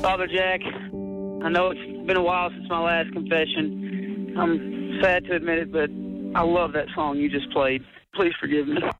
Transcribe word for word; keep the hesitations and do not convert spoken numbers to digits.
Father Jack, I know it's been a while since my last confession. I'm sad to admit it, but I love that song you just played. Please forgive me.